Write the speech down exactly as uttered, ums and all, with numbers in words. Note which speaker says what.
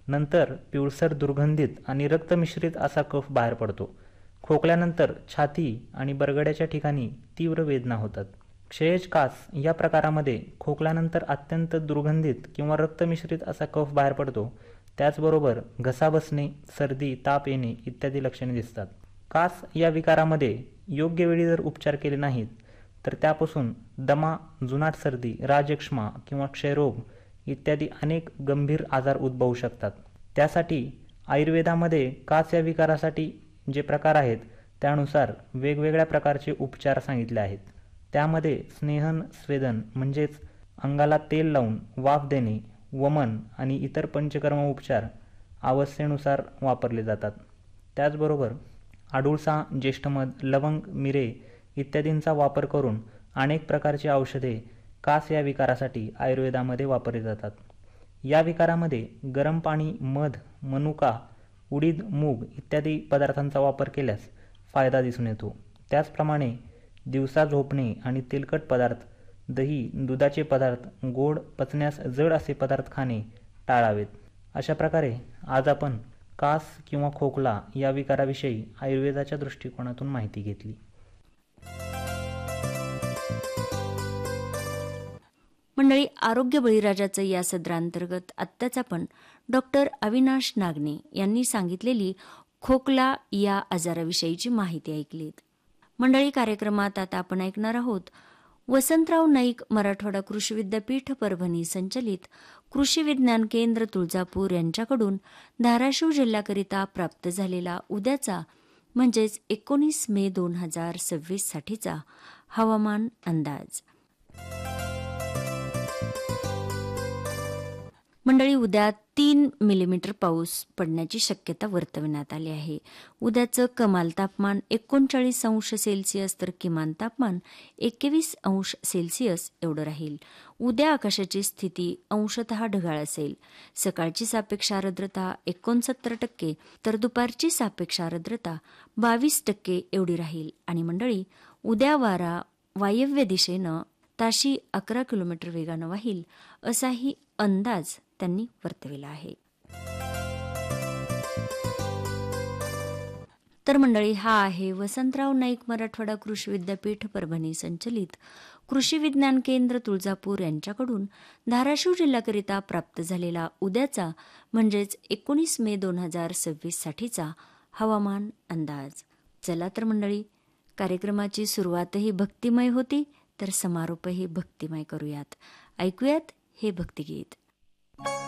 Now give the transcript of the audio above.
Speaker 1: नंतर पिवळसर दुर्गंधित आणि रक्तमिश्रित असा कफ बाहेर पडतो. खोकल्यानंतर छाती आणि बरगड्याच्या ठिकाणी तीव्र वेदना होतात. क्षयज कास या प्रकारामध्ये खोकल्यानंतर अत्यंत दुर्गंधित किंवा रक्तमिश्रित असा कफ बाहेर पडतो. त्याचबरोबर घसा बसणे, सर्दी, ताप येणे इत्यादी लक्षणे दिसतात. कास या विकारामध्ये योग्य वेळी जर उपचार केले नाहीत तर त्यापासून दमा, जुनाट सर्दी, राजयक्ष्मा किंवा क्षयरोग इत्यादी अनेक गंभीर आजार उद्भवू शकतात. त्यासाठी आयुर्वेदामध्ये कास या विकारासाठी जे प्रकार आहेत त्यानुसार वेगवेगळ्या प्रकारचे उपचार सांगितले आहेत. त्यामध्ये स्नेहन स्वेदन म्हणजेच अंगाला तेल लावून वाफ देणे, वमन आणि इतर पंचकर्म उपचार अवस्थेनुसार वापरले जातात. त्याचबरोबर आडुळसा, ज्येष्ठमध, लवंग, मिरे इत्यादींचा वापर करून अनेक प्रकारची औषधे कास या विकारासाठी आयुर्वेदामध्ये वापरली जातात. या विकारामध्ये गरम पाणी, मध, मनुका, उडीद, मूग इत्यादी पदार्थांचा वापर केल्यास फायदा दिसून येतो. त्याचप्रमाणे दिवसा झोपणे आणि तेलकट पदार्थ, दही, दुधाचे पदार्थ, गोड, पचण्यास जड असे पदार्थ खाणे टाळावेत. अशा प्रकारे आज आपण कास किंवा खोकला या विकाराविषयी आयुर्वेदाच्या दृष्टिकोनातून माहिती घेतली.
Speaker 2: मंडळी, आरोग्य बळीराजाचं या सदरांतर्गत आत्ताच आपण डॉक्टर अविनाश नागणे यांनी सांगितलेली खोकला या आजाराविषयीची माहिती ऐकलीत. मंडळी, कार्यक्रमात आता आपण ऐकणार आहोत वसंतराव नाईक मराठवाडा कृषी विद्यापीठ परभणी संचलित कृषी विज्ञान केंद्र तुळजापूर यांच्याकडून धाराशिव जिल्ह्याकरिता प्राप्त झालेला उद्याचा म्हणजेच एकोणीस मे दोन हजार सव्वीस साठीचा हवामान अंदाज. मंडळी, उद्या तीन मिलीमीटर पाऊस पडण्याची शक्यता वर्तवण्यात आली आहे. उद्याचं कमाल तापमान एकोणचाळीस अंश सेल्सिअस तर किमान तापमान एकवीस अंश सेल्सिअस एवढं राहील. उद्या आकाशाची स्थिती अंशतः ढगाळ असेल. सकाळची सापेक्ष आर्द्रता एकोणसत्तर टक्के तर दुपारची सापेक्ष आर्द्रता बावीस टक्के एवढी राहील. आणि मंडळी, उद्या वारा वायव्य दिशेनं ताशी अकरा किलोमीटर वेगानं वाहील असाही अंदाज त्यांनी वर्तविला आहे. तर मंडळी, हा आहे वसंतराव नाईक मराठवाडा कृषी विद्यापीठ परभणी संचलित कृषी विज्ञान केंद्र तुळजापूर यांच्याकडून धाराशिव जिल्ह्याकरिता प्राप्त झालेला उद्याचा म्हणजेच एकोणीस मे दोन हजार सव्वीस साठीचा हवामान अंदाज. चला तर मंडळी, कार्यक्रमाची सुरुवातही भक्तिमय होती तर समारोपही भक्तिमय करूयात. ऐकूयात हे भक्तिगीत.